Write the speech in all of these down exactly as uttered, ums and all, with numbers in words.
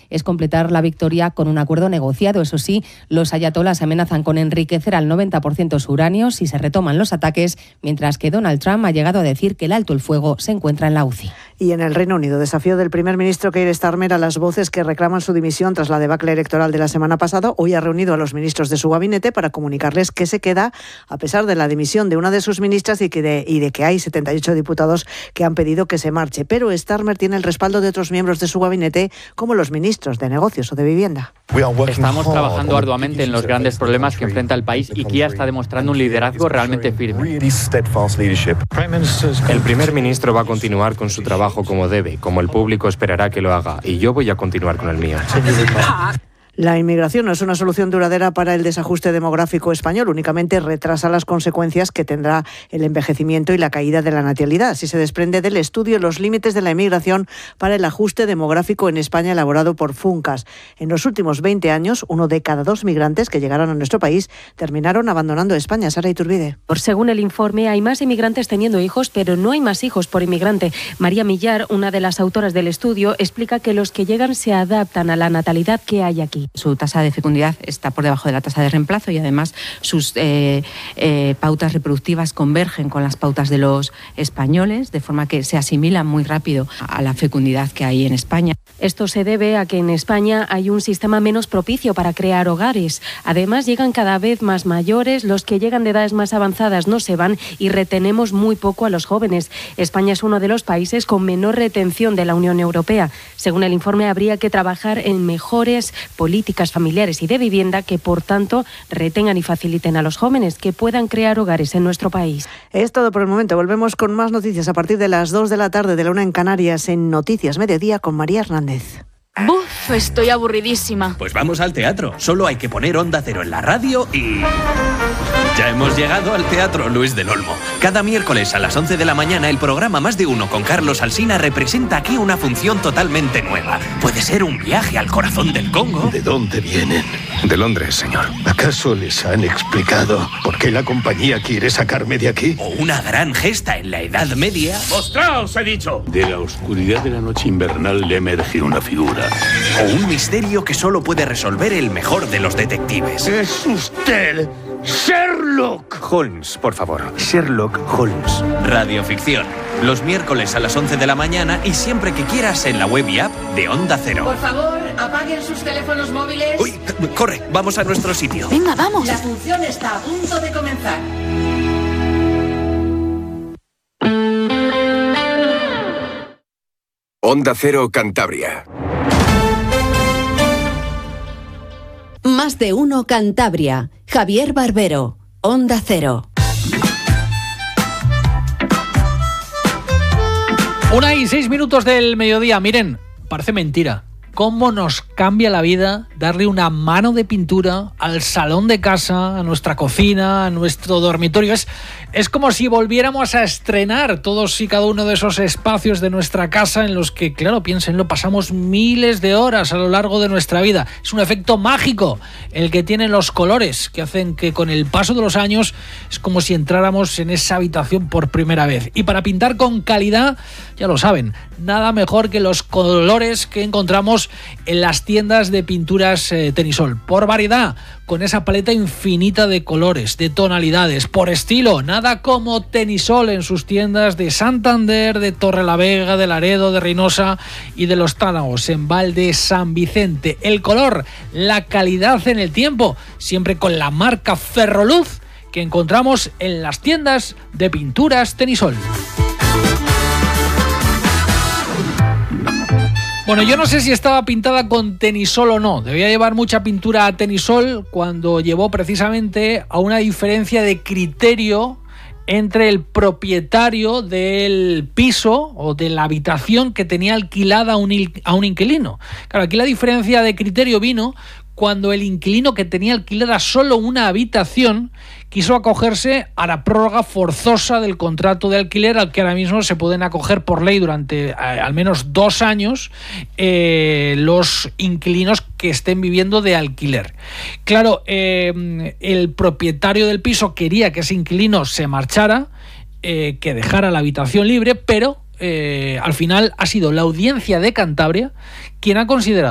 es completar la victoria con un acuerdo negociado. Eso sí, los ayatolás amenazan con enriquecer al noventa por ciento su uranio si se retoman los ataques, mientras que Donald Trump ha llegado a decir que el alto el fuego se encuentra en la U C I. Y en el Reino Unido, desafío del primer ministro Keir Starmer a las voces que reclaman su dimisión tras la debacle electoral de la semana pasada. Hoy ha reunido a los ministros de su gabinete para comunicarles que se queda a pesar de la dimisión de una de sus ministras y, que de, y de que hay setenta y ocho diputados que han pedido que se marche. Pero Starmer tiene el respaldo de otros miembros de su gabinete, como los ministros de Negocios o de Vivienda. Estamos trabajando arduamente en los grandes problemas que enfrenta el país y Keir está demostrando un liderazgo realmente firme. El primer ministro va a continuar con su trabajo como debe, como el público esperará que lo haga, y yo voy a continuar con el mío. La inmigración no es una solución duradera para el desajuste demográfico español, únicamente retrasa las consecuencias que tendrá el envejecimiento y la caída de la natalidad. Así se desprende del estudio Los límites de la inmigración para el ajuste demográfico en España, elaborado por Funcas. En los últimos veinte años, uno de cada dos migrantes que llegaron a nuestro país terminaron abandonando España. Sara Iturbide. Por según el informe, hay más inmigrantes teniendo hijos, pero no hay más hijos por inmigrante. María Millar, una de las autoras del estudio, explica que los que llegan se adaptan a la natalidad que hay aquí. Su tasa de fecundidad está por debajo de la tasa de reemplazo y además sus eh, eh, pautas reproductivas convergen con las pautas de los españoles, de forma que se asimilan muy rápido a la fecundidad que hay en España. Esto se debe a que en España hay un sistema menos propicio para crear hogares. Además, llegan cada vez más mayores, los que llegan de edades más avanzadas no se van y retenemos muy poco a los jóvenes. España es uno de los países con menor retención de la Unión Europea. Según el informe, habría que trabajar en mejores políticas familiares y de vivienda que, por tanto, retengan y faciliten a los jóvenes que puedan crear hogares en nuestro país. Es todo por el momento. Volvemos con más noticias a partir de las dos de la tarde, de la una en Canarias, en Noticias Mediodía con María Hernández. ¡Buf! Estoy aburridísima. Pues vamos al teatro. Solo hay que poner Onda Cero en la radio y... ya hemos llegado al Teatro Luis del Olmo. Cada miércoles a las once de la mañana, el programa Más de Uno con Carlos Alsina representa aquí una función totalmente nueva. Puede ser un viaje al corazón del Congo. ¿De dónde vienen? De Londres, señor. ¿Acaso les han explicado por qué la compañía quiere sacarme de aquí? O una gran gesta en la Edad Media. ¡Mostraos, he dicho! De la oscuridad de la noche invernal le emerge una figura. O un misterio que solo puede resolver el mejor de los detectives. ¡Es usted Sherlock Holmes, por favor. Sherlock Holmes. Radioficción. Los miércoles a las once de la mañana y siempre que quieras en la web y app de Onda Cero. Por favor, apaguen sus teléfonos móviles. Uy, corre, vamos a nuestro sitio. Venga, vamos. La función está a punto de comenzar. Onda Cero Cantabria. Más de Uno Cantabria. Javier Barbero, Onda Cero. Una y seis minutos del mediodía. Miren, parece mentira. ¿Cómo nos cambia la vida darle una mano de pintura al salón de casa, a nuestra cocina, a nuestro dormitorio? Es, es como si volviéramos a estrenar todos y cada uno de esos espacios de nuestra casa en los que, claro, piénsenlo, pasamos miles de horas a lo largo de nuestra vida. Es un efecto mágico el que tienen los colores, que hacen que con el paso de los años es como si entráramos en esa habitación por primera vez. Y para pintar con calidad, ya lo saben, nada mejor que los colores que encontramos en las tiendas de pinturas eh, Tenisol. Por variedad, con esa paleta infinita de colores, de tonalidades. Por estilo, nada como Tenisol en sus tiendas de Santander, de Torrelavega, de Laredo, de Reynosa y de Los Tánagos, en Val de San Vicente. El color, la calidad en el tiempo, siempre con la marca Ferroluz que encontramos en las tiendas de pinturas Tenisol. Bueno, yo no sé si estaba pintada con Tenisol o no. Debía llevar mucha pintura a Tenisol cuando llevó precisamente a una diferencia de criterio entre el propietario del piso o de la habitación que tenía alquilada a un, a un inquilino. Claro, aquí la diferencia de criterio vino cuando el inquilino que tenía alquilada solo una habitación quiso acogerse a la prórroga forzosa del contrato de alquiler al que ahora mismo se pueden acoger por ley durante eh, al menos dos años eh, los inquilinos que estén viviendo de alquiler. Claro, eh, el propietario del piso quería que ese inquilino se marchara, eh, que dejara la habitación libre, pero eh, al final ha sido la Audiencia de Cantabria quien ha considerado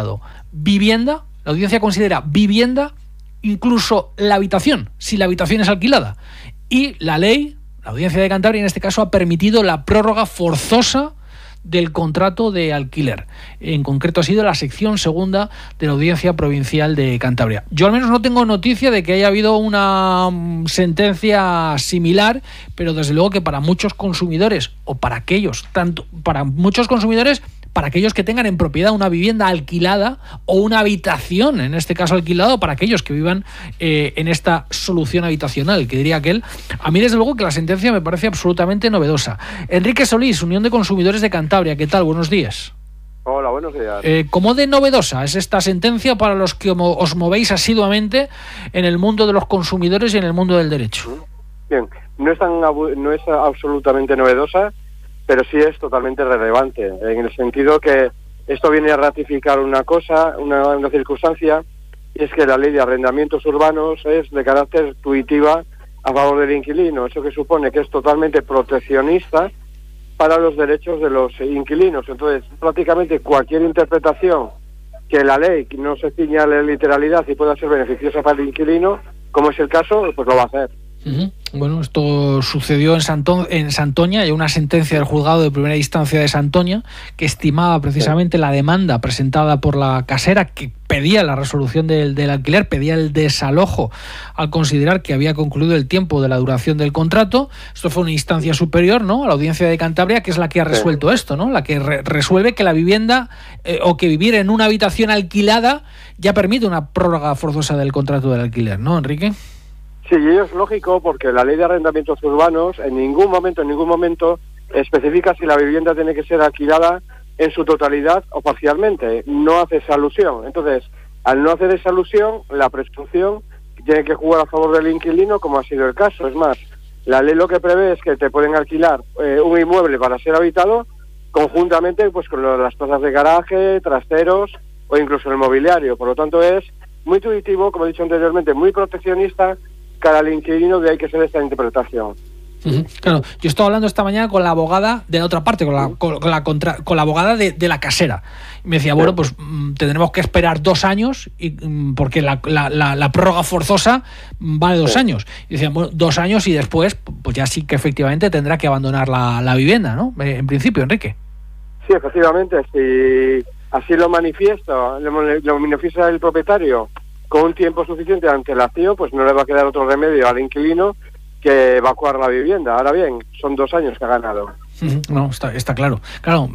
vivienda, la audiencia considera vivienda incluso la habitación, si la habitación es alquilada. Y la ley, la Audiencia de Cantabria en este caso, ha permitido la prórroga forzosa del contrato de alquiler. En concreto ha sido la sección segunda de la Audiencia Provincial de Cantabria. Yo al menos no tengo noticia de que haya habido una sentencia similar, pero desde luego que para muchos consumidores, o para aquellos, tanto para muchos consumidores, para aquellos que tengan en propiedad una vivienda alquilada o una habitación, en este caso alquilado, para aquellos que vivan eh, en esta solución habitacional, que diría aquel. A mí desde luego que la sentencia me parece absolutamente novedosa. Enrique Solís, Unión de Consumidores de Cantabria, ¿qué tal? Buenos días. Hola, buenos días. Eh, ¿Cómo de novedosa es esta sentencia para los que os movéis asiduamente en el mundo de los consumidores y en el mundo del derecho? Bien, no es, tan, no es absolutamente novedosa, pero sí es totalmente relevante, en el sentido que esto viene a ratificar una cosa, una, una circunstancia, y es que la ley de arrendamientos urbanos es de carácter tuitiva a favor del inquilino, eso que supone que es totalmente proteccionista para los derechos de los inquilinos. Entonces, prácticamente cualquier interpretación que la ley no se ciña a la literalidad y pueda ser beneficiosa para el inquilino, como es el caso, pues lo va a hacer. Uh-huh. Bueno, esto sucedió en, Santón, en Santoña. Hay una sentencia del juzgado de primera instancia de Santoña que estimaba precisamente sí. la demanda presentada por la casera, que pedía la resolución del, del alquiler, pedía el desalojo al considerar que había concluido el tiempo de la duración del contrato. Esto fue una instancia superior, ¿no?, a la Audiencia de Cantabria, que es la que ha resuelto sí. esto, ¿no?, la que re- resuelve que la vivienda eh, o que vivir en una habitación alquilada ya permite una prórroga forzosa del contrato del alquiler, ¿no, Enrique? Sí, y ello es lógico porque la ley de arrendamientos urbanos en ningún momento, en ningún momento especifica si la vivienda tiene que ser alquilada en su totalidad o parcialmente. No hace esa alusión. Entonces, al no hacer esa alusión, la presunción tiene que jugar a favor del inquilino, como ha sido el caso. Es más, la ley lo que prevé es que te pueden alquilar eh, un inmueble para ser habitado conjuntamente pues con lo de las plazas de garaje, trasteros o incluso el mobiliario. Por lo tanto, es muy intuitivo, como he dicho anteriormente, muy proteccionista cara al inquilino, de ahí que se dé esta interpretación. Uh-huh. Claro, yo estaba hablando esta mañana con la abogada de la otra parte, con la, con, con la, contra, con la abogada de, de la casera. Y me decía, bueno, pues mm, tendremos que esperar dos años y, mm, porque la, la, la, la prórroga forzosa vale dos sí. años. Y decían, bueno, dos años y después, pues ya sí que efectivamente tendrá que abandonar la, la vivienda, ¿no? En principio, Enrique. Sí, efectivamente, si así lo manifiesta, lo, lo manifiesta el propietario con un tiempo suficiente de antelación, pues no le va a quedar otro remedio al inquilino que evacuar la vivienda. Ahora bien, son dos años que ha ganado. No, está, está claro. Claro,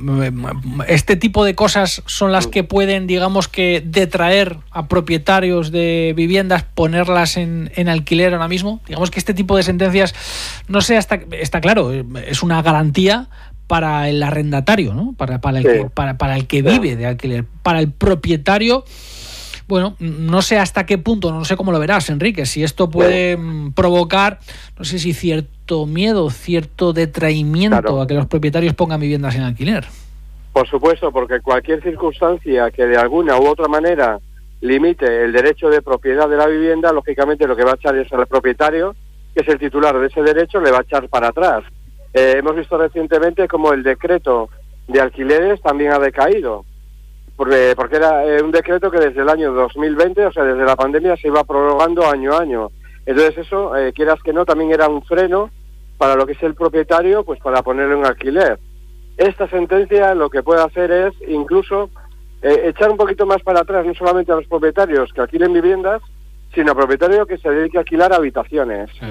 este tipo de cosas son las que pueden, digamos que, detraer a propietarios de viviendas, ponerlas en, en alquiler ahora mismo. Digamos que este tipo de sentencias, no sé, hasta, está claro, es una garantía para el arrendatario, ¿no? Para, para, el, sí. que, para, para el que vive sí. de alquiler. Para el propietario, bueno, no sé hasta qué punto, no sé cómo lo verás, Enrique, si esto puede sí. provocar, no sé si cierto miedo, cierto detraimiento claro. a que los propietarios pongan viviendas en alquiler. Por supuesto, porque cualquier circunstancia que de alguna u otra manera limite el derecho de propiedad de la vivienda, lógicamente lo que va a echar es al propietario, que es el titular de ese derecho, le va a echar para atrás. Eh, hemos visto recientemente cómo el decreto de alquileres también ha decaído. Porque, porque era eh, un decreto que desde el año dos mil veinte, o sea, desde la pandemia, se iba prorrogando año a año. Entonces eso, eh, quieras que no, también era un freno para lo que es el propietario, pues para ponerle un alquiler. Esta sentencia lo que puede hacer es incluso eh, echar un poquito más para atrás, no solamente a los propietarios que alquilen viviendas, sino a propietarios que se dediquen a alquilar habitaciones. Sí.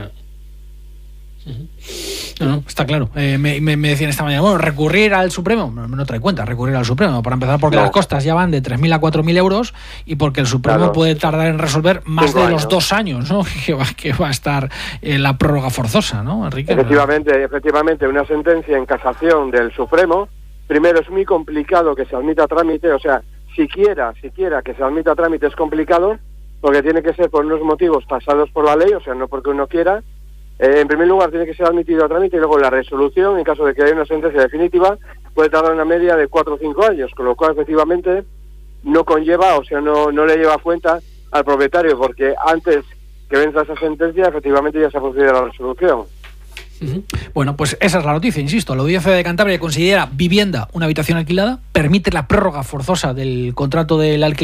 Uh-huh. No, no, está claro. Eh, me, me, me decían esta mañana, bueno, recurrir al Supremo, no, no trae cuenta, recurrir al Supremo, para empezar porque no. las costas ya van de tres mil a cuatro mil euros y porque el Supremo claro. puede tardar en resolver más Cinco de años. los dos años, ¿no? que, va, que va a estar eh, la prórroga forzosa, ¿no, Enrique? Efectivamente, efectivamente, una sentencia en casación del Supremo, primero es muy complicado que se admita a trámite, o sea, siquiera, siquiera que se admita a trámite es complicado, porque tiene que ser por unos motivos pasados por la ley, o sea, no porque uno quiera. Eh, en primer lugar, tiene que ser admitido a trámite y luego la resolución, en caso de que haya una sentencia definitiva, puede tardar una media de cuatro o cinco años, con lo cual, efectivamente, no conlleva, o sea, no, no le lleva cuenta al propietario, porque antes que venza esa sentencia, efectivamente ya se ha producido la resolución. Uh-huh. Bueno, pues esa es la noticia, insisto. La Audiencia de Cantabria considera vivienda una habitación alquilada, permite la prórroga forzosa del contrato del alquiler